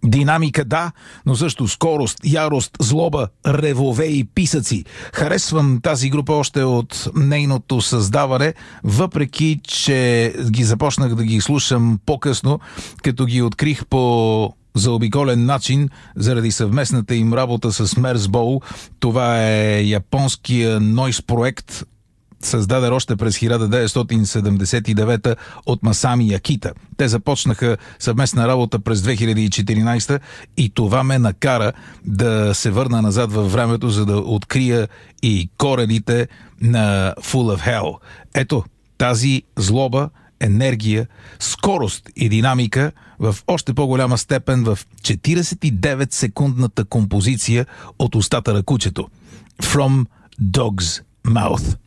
Динамика, да, но също скорост, ярост, злоба, ревове и писъци. Харесвам тази група още от нейното създаване, въпреки че ги започнах да ги слушам по-късно, като ги открих по заобиколен начин заради съвместната им работа с Мерсбоу. Това е японския нойс проект, създаден още през 1979 от Масами Акита. Те започнаха съвместна работа през 2014 и това ме накара да се върна назад във времето, за да открия и корените на Full of Hell. Ето, тази злоба, енергия, скорост и динамика в още по-голяма степен в 49-секундната композиция от устата на кучето. From Dog's Mouth.